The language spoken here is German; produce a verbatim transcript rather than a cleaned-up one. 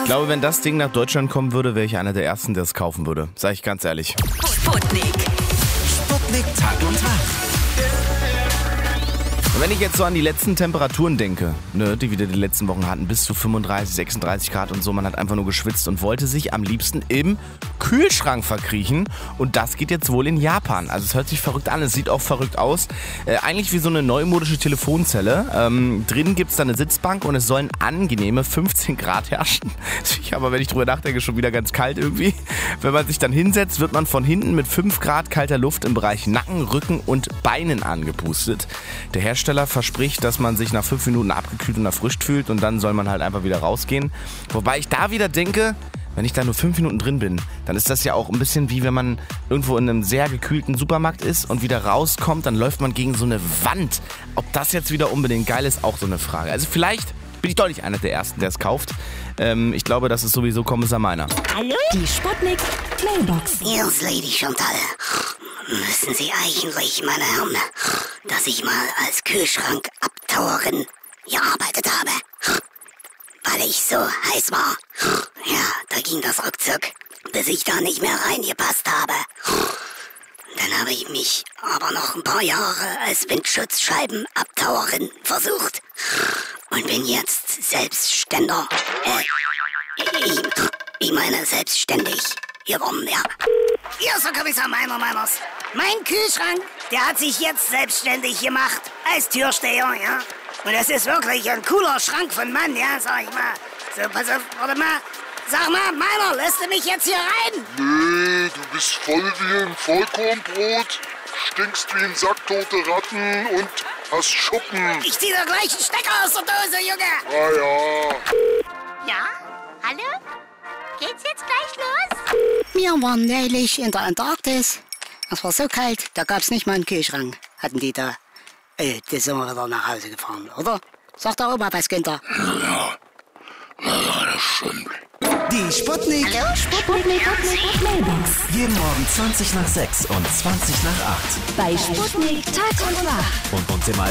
glaube, wenn das Ding nach Deutschland kommen würde, wäre ich einer der Ersten, der es kaufen würde. Sag ich ganz ehrlich. Sputnik. Sputnik Tag und Tag. Und wenn ich jetzt so an die letzten Temperaturen denke, ne, die wir die letzten Wochen hatten, bis zu fünfunddreißig, sechsunddreißig Grad und so, man hat einfach nur geschwitzt und wollte sich am liebsten im Kühlschrank verkriechen. Und das geht jetzt wohl in Japan. Also es hört sich verrückt an, es sieht auch verrückt aus. Äh, eigentlich wie so eine neumodische Telefonzelle. Ähm, drin gibt es da eine Sitzbank und es sollen angenehme fünfzehn Grad herrschen. Aber wenn ich drüber nachdenke, schon wieder ganz kalt irgendwie. Wenn man sich dann hinsetzt, wird man von hinten mit fünf Grad kalter Luft im Bereich Nacken, Rücken und Beinen angepustet. Der Hersteller verspricht, dass man sich nach fünf Minuten abgekühlt und erfrischt fühlt und dann soll man halt einfach wieder rausgehen. Wobei ich da wieder denke, wenn ich da nur fünf Minuten drin bin, dann ist das ja auch ein bisschen wie wenn man irgendwo in einem sehr gekühlten Supermarkt ist und wieder rauskommt, dann läuft man gegen so eine Wand. Ob das jetzt wieder unbedingt geil ist, auch so eine Frage. Also vielleicht bin ich doch nicht einer der Ersten, der es kauft. Ähm, ich glaube, das ist sowieso Kommissar Meiner. Hallo? Die Sputnik Mailbox. Here's Lady Chantal. Müssen Sie eigentlich, meine Herren, dass ich mal als Kühlschrankabtauerin gearbeitet habe? Weil ich so heiß war. Ja, da ging das ruckzuck, bis ich da nicht mehr reingepasst habe. Dann habe ich mich aber noch ein paar Jahre als Windschutzscheibenabtauerin versucht. Und bin jetzt Selbstständer. Äh, ich, ich meine selbstständig geworden, ja. Hier ist der Kommissar Meiner, Meiners. Mein Kühlschrank, der hat sich jetzt selbstständig gemacht als Türsteher, ja. Und das ist wirklich ein cooler Schrank von Mann, ja, sag ich mal. So, pass auf, warte mal. Sag mal, Meiner, lässt du mich jetzt hier rein? Nee, du bist voll wie ein Vollkornbrot, stinkst wie ein Sack tote Ratten und hast Schuppen. Ich zieh da gleich einen Stecker aus der Dose, Junge. Ah ja. Ja? Hallo? Geht's jetzt gleich los? Wir waren neulich in der Antarktis. Es war so kalt, da gab's nicht mal einen Kühlschrank. Hatten die da. Äh, die sind wir wieder nach Hause gefahren, oder? Sagt der Oma was, Günther? Ja, ja, das stimmt. Die Sputnik. Hallo? Sputnik Mailbox. Jeden Morgen zwanzig nach sechs und zwanzig nach acht. Bei Sputnik Tag und Nacht. Und uns im